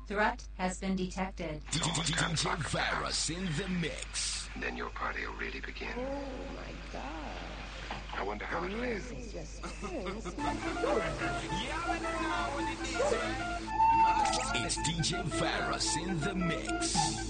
Threat has been detected. DJ Virus in the mix. And then your party will really begin. Oh my God. I wonder how it'll end. This is just kills me. It's DJ Virus in the mix.